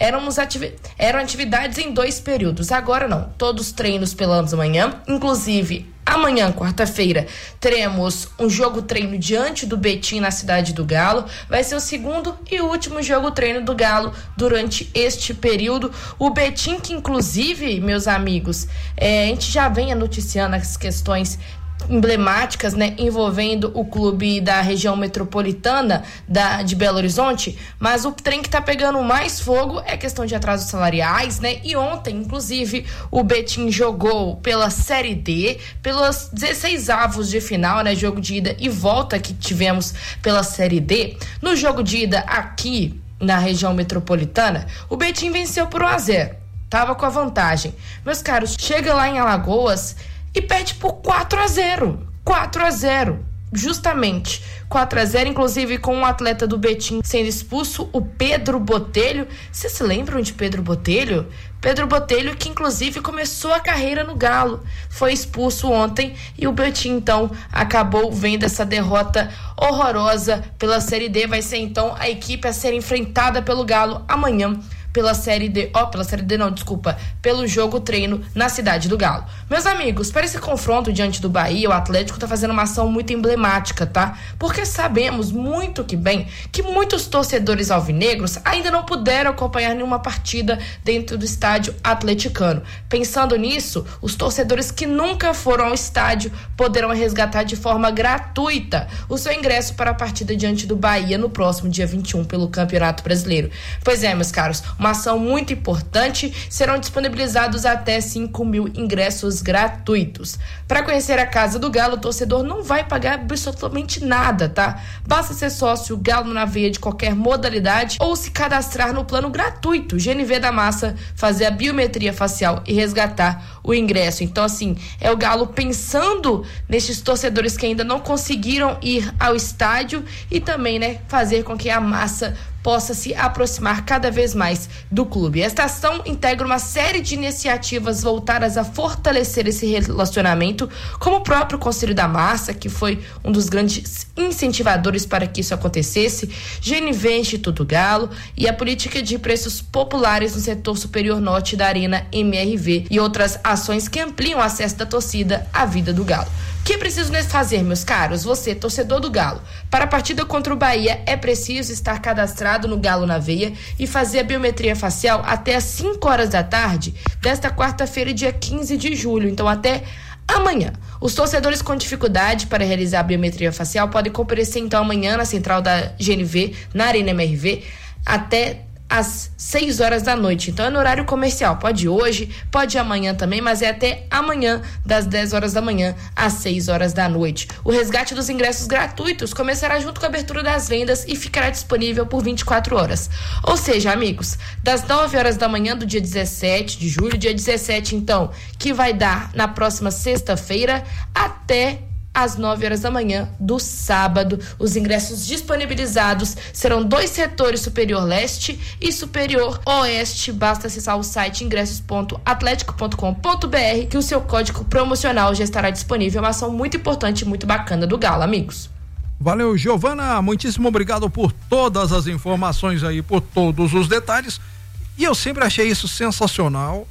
eram atividades em 2 períodos. Agora não, todos treinos pela manhã, inclusive amanhã, quarta-feira, teremos um jogo-treino diante do Betim na Cidade do Galo. Vai ser o segundo e último jogo-treino do Galo durante este período. O Betim, que inclusive, meus amigos, a gente já vem noticiando as questões emblemáticas, né, envolvendo o clube da região metropolitana de Belo Horizonte, mas o trem que tá pegando mais fogo é questão de atrasos salariais, né, e ontem, inclusive, o Betim jogou pela Série D, pelos 16avos de final, né, jogo de ida e volta que tivemos pela Série D. No jogo de ida aqui na região metropolitana, o Betim venceu por 1-0, tava com a vantagem. Meus caros, chega lá em Alagoas e perde por 4-0, justamente 4-0, inclusive com um atleta do Betim sendo expulso, o Pedro Botelho. Vocês se lembram de Pedro Botelho? Pedro Botelho, que inclusive começou a carreira no Galo, foi expulso ontem e o Betim então acabou vendo essa derrota horrorosa pela Série D. Vai ser então a equipe a ser enfrentada pelo Galo amanhã pela Série D, pelo jogo treino na Cidade do Galo. Meus amigos, para esse confronto diante do Bahia, o Atlético tá fazendo uma ação muito emblemática, tá? Porque sabemos muito que bem que muitos torcedores alvinegros ainda não puderam acompanhar nenhuma partida dentro do estádio atleticano. Pensando nisso, os torcedores que nunca foram ao estádio poderão resgatar de forma gratuita o seu ingresso para a partida diante do Bahia no próximo dia 21 pelo Campeonato Brasileiro. Pois é, meus caros, uma ação muito importante, serão disponibilizados até 5.000 ingressos gratuitos. Para conhecer a Casa do Galo, o torcedor não vai pagar absolutamente nada, tá? Basta ser sócio Galo na Veia de qualquer modalidade ou se cadastrar no plano gratuito GNV da Massa, fazer a biometria facial e resgatar o ingresso. Então, assim, é o Galo pensando nesses torcedores que ainda não conseguiram ir ao estádio e também, né, fazer com que a massa possa se aproximar cada vez mais do clube. Esta ação integra uma série de iniciativas voltadas a fortalecer esse relacionamento, como o próprio Conselho da Massa, que foi um dos grandes incentivadores para que isso acontecesse, GNV Instituto Galo e a política de preços populares no setor superior norte da Arena MRV e outras ações que ampliam o acesso da torcida à vida do Galo. O que é preciso fazer, meus caros? Você, torcedor do Galo, para a partida contra o Bahia é preciso estar cadastrado no Galo na Veia e fazer a biometria facial até às 5 horas da tarde desta quarta-feira, dia 15 de julho. Então, até amanhã. Os torcedores com dificuldade para realizar a biometria facial podem comparecer então amanhã na central da GNV, na Arena MRV, até às 6 horas da noite. Então é no horário comercial, pode hoje, pode amanhã também, mas é até amanhã das 10 horas da manhã às 6 horas da noite. O resgate dos ingressos gratuitos começará junto com a abertura das vendas e ficará disponível por 24 horas. Ou seja, amigos, das 9 horas da manhã do dia 17 de julho, dia 17 então, que vai dar na próxima sexta-feira, até às 9 horas da manhã do sábado. Os ingressos disponibilizados serão 2 setores, Superior Leste e Superior Oeste. Basta acessar o site ingressos.atletico.com.br que o seu código promocional já estará disponível. É uma ação muito importante e muito bacana do Galo, amigos. Valeu, Giovana, muitíssimo obrigado por todas as informações aí, por todos os detalhes, e eu sempre achei isso sensacional,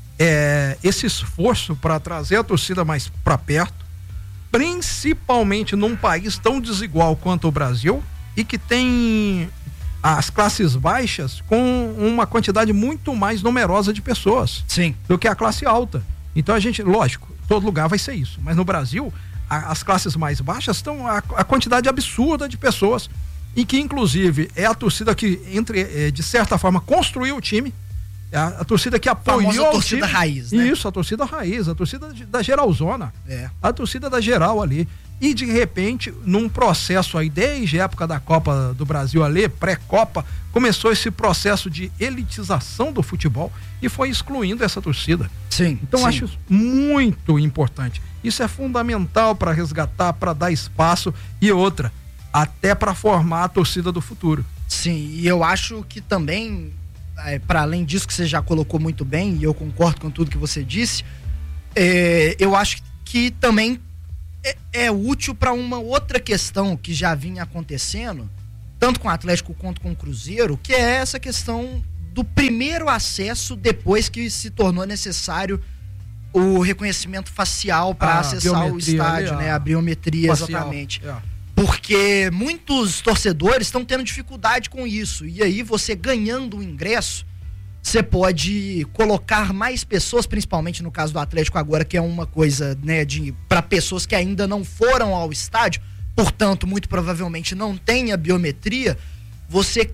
esse esforço para trazer a torcida mais para perto, principalmente num país tão desigual quanto o Brasil e que tem as classes baixas com uma quantidade muito mais numerosa de pessoas. Sim. Do que a classe alta. Então a gente, lógico, todo lugar vai ser isso, mas no Brasil as classes mais baixas estão a quantidade absurda de pessoas e que inclusive é a torcida que de certa forma construiu o time. A torcida que apoiou a torcida raiz, né? Isso, a torcida raiz, a torcida da geralzona. A torcida da geral ali. E de repente, num processo aí, desde a época da Copa do Brasil ali, pré-Copa, começou esse processo de elitização do futebol e foi excluindo essa torcida. Sim. Então acho isso muito importante. Isso é fundamental para resgatar, para dar espaço e outra, até para formar a torcida do futuro. Sim, e eu acho que também, para além disso que você já colocou muito bem, e eu concordo com tudo que você disse, eu acho que também é útil para uma outra questão que já vinha acontecendo, tanto com o Atlético quanto com o Cruzeiro, que é essa questão do primeiro acesso depois que se tornou necessário o reconhecimento facial para acessar o estádio, né? A biometria, facial, exatamente. Porque muitos torcedores estão tendo dificuldade com isso. E aí, você ganhando o ingresso, você pode colocar mais pessoas, principalmente no caso do Atlético agora, que é uma coisa, né, para pessoas que ainda não foram ao estádio, portanto, muito provavelmente não tem a biometria. Você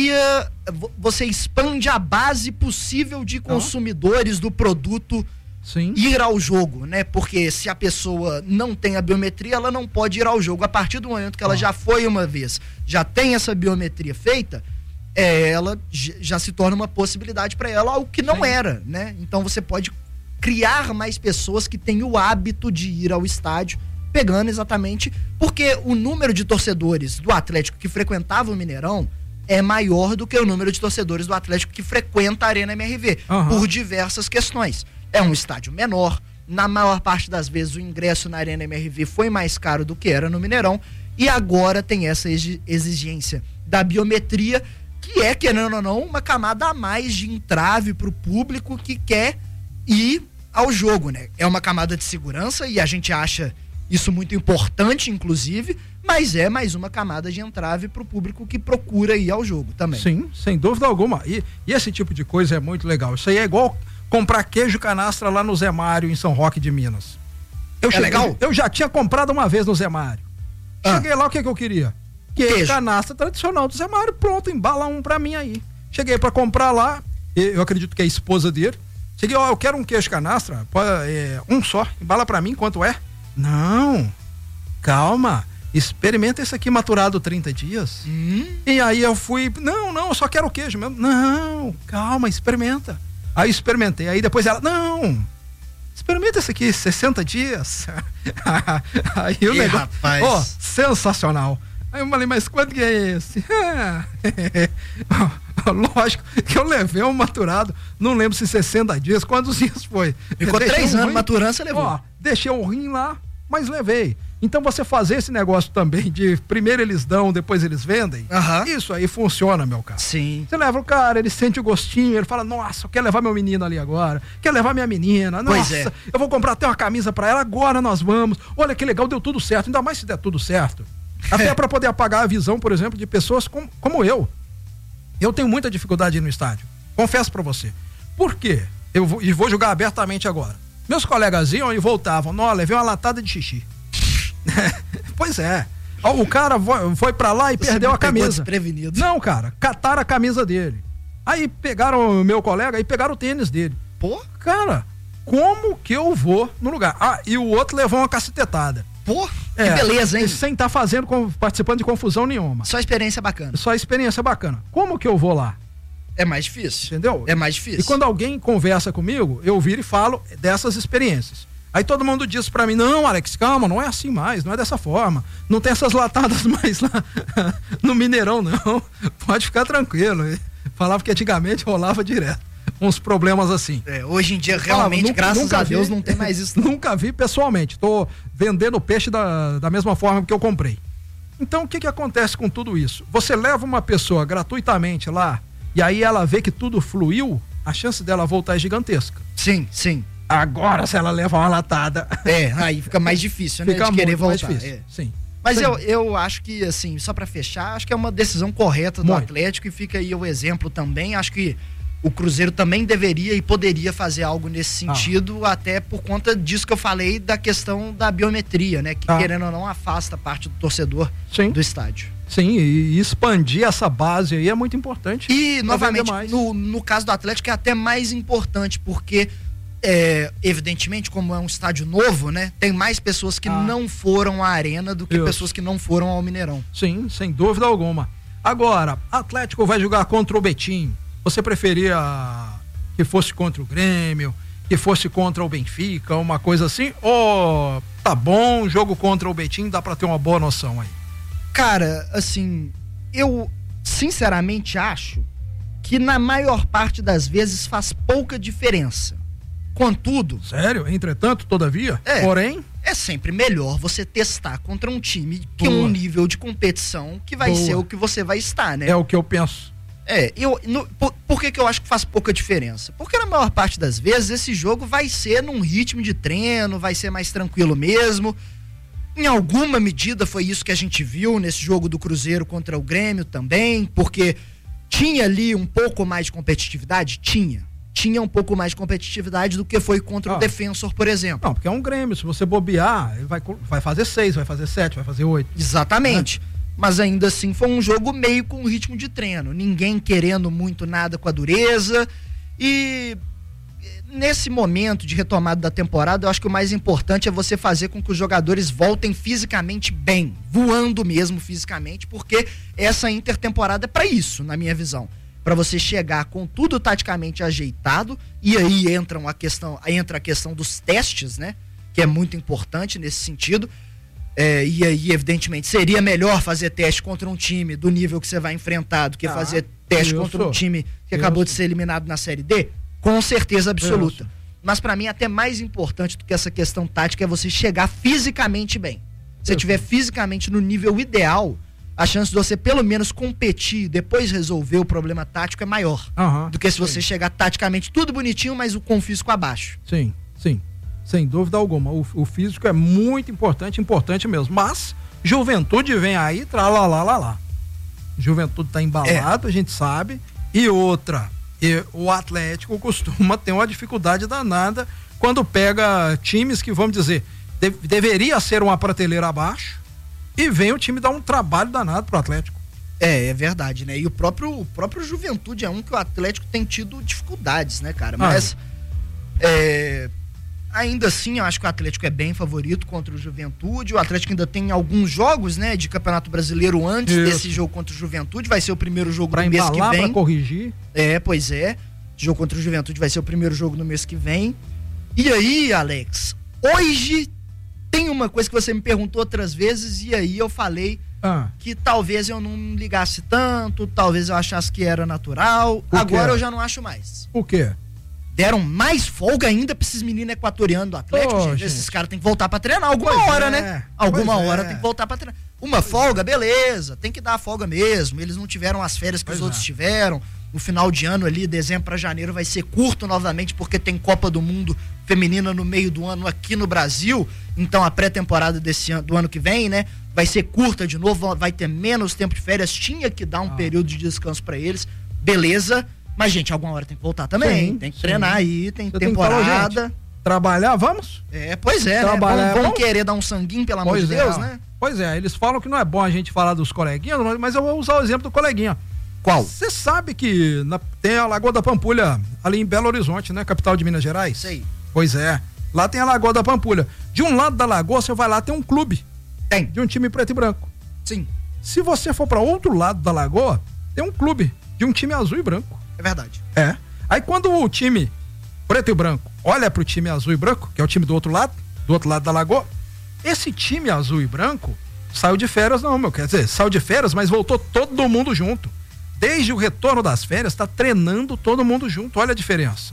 expande a base possível de consumidores do produto. Sim. Ir ao jogo, né? Porque se a pessoa não tem a biometria, ela não pode ir ao jogo. A partir do momento que ela já foi uma vez, já tem essa biometria feita, ela já se torna uma possibilidade para ela, algo que não era, né? Então você pode criar mais pessoas que têm o hábito de ir ao estádio, pegando exatamente porque o número de torcedores do Atlético que frequentava o Mineirão é maior do que o número de torcedores do Atlético que frequenta a Arena MRV, por diversas questões. É um estádio menor, na maior parte das vezes o ingresso na Arena MRV foi mais caro do que era no Mineirão, e agora tem essa exigência da biometria, que é, querendo ou não, uma camada a mais de entrave para o público que quer ir ao jogo, né? É uma camada de segurança e a gente acha isso muito importante, inclusive, mas é mais uma camada de entrave para o público que procura ir ao jogo também. Sim, sem dúvida alguma. E esse tipo de coisa é muito legal. Isso aí é igual comprar queijo canastra lá no Zé Mário, em São Roque de Minas. Legal? Eu já tinha comprado uma vez no Zé Mário. Cheguei lá, o que eu queria? Queijo canastra tradicional do Zé Mário, pronto, embala um pra mim aí. Cheguei pra comprar lá, eu acredito que é a esposa dele. Cheguei, eu quero um queijo canastra, um só, embala pra mim, quanto é? Não, calma, experimenta esse aqui maturado 30 dias. E aí eu fui, não, eu só quero o queijo mesmo. Não, calma, experimenta. Aí experimentei, aí depois ela, não, experimenta esse aqui, 60 dias. Aí o negócio, sensacional. Aí eu falei, mas quanto que é esse? Lógico que eu levei um maturado, não lembro se 60 dias, quantos dias foi. Ficou 3 anos maturando, você levou. Deixei o rim lá, mas levei. Então você fazer esse negócio também de primeiro eles dão, depois eles vendem, isso aí funciona, meu cara. Sim. Você leva o cara, ele sente o gostinho, ele fala, nossa, eu quero levar meu menino ali agora, quero levar minha menina, nossa, eu vou comprar até uma camisa pra ela, agora nós vamos, olha que legal, deu tudo certo, ainda mais se der tudo certo. Até pra poder apagar a visão, por exemplo, de pessoas como eu. Eu tenho muita dificuldade de ir no estádio, confesso pra você. Por quê? Eu vou julgar abertamente agora. Meus colegas iam e voltavam, não, levei uma latada de xixi. Pois é. O cara foi pra lá e perdeu a camisa. Desprevenido. Não, cara, cataram a camisa dele. Aí pegaram o meu colega e pegaram o tênis dele. Pô, cara, como que eu vou no lugar? E o outro levou uma cacetetada. Pô, que beleza, hein? Sem estar participando de confusão nenhuma. Só experiência bacana. Só experiência bacana. Como que eu vou lá? É mais difícil. Entendeu? É mais difícil. E quando alguém conversa comigo, eu viro e falo dessas experiências. Aí todo mundo diz pra mim, não, Alex, calma, não é assim mais, não é dessa forma. Não tem essas latadas mais lá no Mineirão, não. Pode ficar tranquilo. Falava que antigamente rolava direto. Uns problemas assim. Hoje em dia, realmente, graças a Deus, não tem mais isso. Nunca vi pessoalmente. Tô vendendo peixe da mesma forma que eu comprei. Então, o que acontece com tudo isso? Você leva uma pessoa gratuitamente lá, e aí ela vê que tudo fluiu, a chance dela voltar é gigantesca. Sim, sim. Agora, se ela leva uma latada... aí fica mais difícil, né? Fica de querer voltar. Mais difícil. Sim. Mas eu acho que, assim, só pra fechar, acho que é uma decisão correta do Atlético, e fica aí o exemplo também. Acho que o Cruzeiro também deveria e poderia fazer algo nesse sentido, até por conta disso que eu falei da questão da biometria, né? Que, querendo ou não, afasta parte do torcedor do estádio. Sim, e expandir essa base aí é muito importante. E, novamente, no caso do Atlético é até mais importante, porque... evidentemente, como é um estádio novo, né? Tem mais pessoas que não foram à arena do que pessoas que não foram ao Mineirão. Sim, sem dúvida alguma. Agora, Atlético vai jogar contra o Betim. Você preferia que fosse contra o Grêmio, que fosse contra o Benfica, uma coisa assim? Ou tá bom, jogo contra o Betim, dá pra ter uma boa noção aí? Cara, assim, eu sinceramente acho que na maior parte das vezes faz pouca diferença. Contudo... Sério? Entretanto, todavia? Porém... É sempre melhor você testar contra um time que tem um nível de competição que vai ser o que você vai estar, né? É o que eu penso. Por que eu acho que faz pouca diferença? Porque na maior parte das vezes esse jogo vai ser num ritmo de treino, vai ser mais tranquilo mesmo. Em alguma medida foi isso que a gente viu nesse jogo do Cruzeiro contra o Grêmio também, porque tinha ali um pouco mais de competitividade? Tinha um pouco mais de competitividade do que foi contra o Defensor, por exemplo. Não, porque é um Grêmio, se você bobear, ele vai fazer 6, vai fazer 7, vai fazer 8. Exatamente. Mas ainda assim foi um jogo meio com ritmo de treino, ninguém querendo muito nada com a dureza, e nesse momento de retomada da temporada, eu acho que o mais importante é você fazer com que os jogadores voltem fisicamente bem, voando mesmo fisicamente, porque essa intertemporada é para isso, na minha visão, para você chegar com tudo taticamente ajeitado, e aí entra a questão dos testes, né, que é muito importante nesse sentido. E aí, evidentemente, seria melhor fazer teste contra um time do nível que você vai enfrentar do que fazer teste contra um time que acabou de ser eliminado na Série D? Com certeza absoluta. Mas para mim, até mais importante do que essa questão tática é você chegar fisicamente bem. Se você estiver fisicamente no nível ideal, a chance de você pelo menos competir e depois resolver o problema tático é maior do que se você chegar taticamente tudo bonitinho, mas com o físico abaixo. Sim. Sem dúvida alguma, o físico é muito importante mesmo, mas Juventude vem aí, lá. Juventude tá embalado, a gente sabe, e o Atlético costuma ter uma dificuldade danada quando pega times que, vamos dizer, deveria ser uma prateleira abaixo, e vem o time dar um trabalho danado pro Atlético. É verdade, né, e o próprio Juventude é um que o Atlético tem tido dificuldades, né, cara, mas ainda assim, eu acho que o Atlético é bem favorito contra o Juventude. O Atlético ainda tem alguns jogos, né, de Campeonato Brasileiro antes desse jogo contra o Juventude. Vai ser o primeiro jogo do mês que vem. Pra corrigir. Pois é. O jogo contra o Juventude vai ser o primeiro jogo no mês que vem. E aí, Alex, hoje tem uma coisa que você me perguntou outras vezes e aí eu falei que talvez eu não ligasse tanto, talvez eu achasse que era natural. Agora eu já não acho mais. O quê? Deram mais folga ainda pra esses meninos equatorianos do Atlético, gente. Esses caras têm que voltar pra treinar alguma hora, né? Alguma hora tem que voltar pra treinar. Uma folga, beleza, tem que dar a folga mesmo. Eles não tiveram as férias que os outros tiveram. O final de ano ali, dezembro pra janeiro, vai ser curto novamente, porque tem Copa do Mundo feminina no meio do ano aqui no Brasil. Então a pré-temporada do ano que vem, né, vai ser curta de novo, vai ter menos tempo de férias. Tinha que dar um período de descanso pra eles. Beleza. Mas, gente, alguma hora tem que voltar também, tem que treinar aí, tem temporada. Trabalhar, vamos? Pois é, trabalhar, né? Vamos querer dar um sanguinho, pelo amor de Deus, né? Pois é, eles falam que não é bom a gente falar dos coleguinhas, mas eu vou usar o exemplo do coleguinha. Qual? Você sabe que tem a Lagoa da Pampulha, ali em Belo Horizonte, né? Capital de Minas Gerais? Sei. Pois é, lá tem a Lagoa da Pampulha. De um lado da lagoa, você vai lá, tem um clube. Tem. De um time preto e branco. Sim. Se você for para outro lado da lagoa, tem um clube de um time azul e branco. É verdade. Aí quando o time preto e branco olha pro time azul e branco, que é o time do outro lado da lagoa, esse time azul e branco saiu de férias, quer dizer, saiu de férias, mas voltou todo mundo junto. Desde o retorno das férias, tá treinando todo mundo junto, olha a diferença.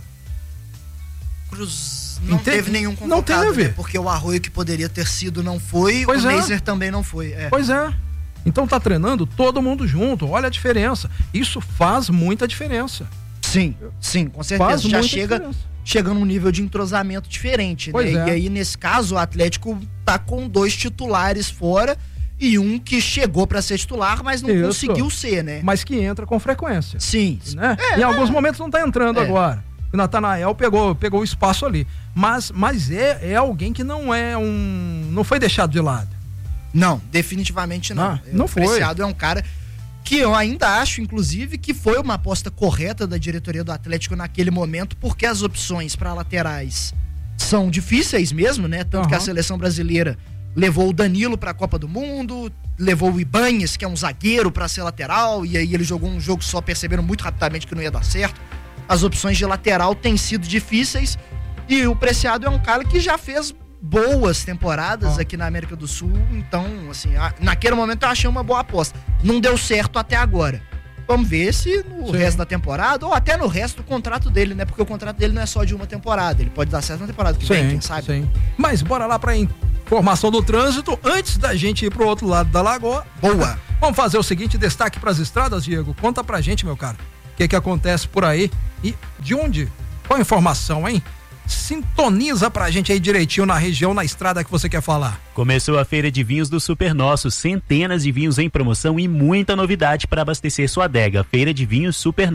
Cruz não teve nenhum convocado, não teve. Né? Porque o Arroio que poderia ter sido não foi, o Meiser também não foi. Pois é. Então tá treinando todo mundo junto, olha a diferença. Isso faz muita diferença. Sim, com certeza. Já chega num nível de entrosamento diferente, né? E aí, nesse caso, o Atlético tá com 2 titulares fora e um que chegou pra ser titular, mas não conseguiu ser, né? Mas que entra com frequência. Sim. Né? Em alguns momentos não tá entrando agora. O Natanael pegou o espaço ali. Mas é alguém que não foi deixado de lado. Não, definitivamente não. Não foi. O Preciado é um cara que eu ainda acho, inclusive, que foi uma aposta correta da diretoria do Atlético naquele momento, porque as opções para laterais são difíceis mesmo, né? Tanto que a seleção brasileira levou o Danilo para a Copa do Mundo, levou o Ibañez, que é um zagueiro, para ser lateral, e aí ele jogou um jogo só, perceberam muito rapidamente que não ia dar certo. As opções de lateral têm sido difíceis, e o Preciado é um cara que já fez boas temporadas aqui na América do Sul, então, assim, naquele momento eu achei uma boa aposta. Não deu certo até agora. Vamos ver se no resto da temporada, ou até no resto do contrato dele, né? Porque o contrato dele não é só de uma temporada, ele pode dar certo na temporada que vem, quem sabe? Sim. Mas bora lá pra informação do trânsito, antes da gente ir pro outro lado da lagoa. Boa! Vamos fazer o seguinte, destaque para as estradas, Diego. Conta pra gente, meu cara, o que acontece por aí e de onde? Qual a informação, hein? Sintoniza pra gente aí direitinho na região, na estrada que você quer falar. Começou a Feira de Vinhos do Super Nosso, centenas de vinhos em promoção e muita novidade para abastecer sua adega. Feira de Vinhos Super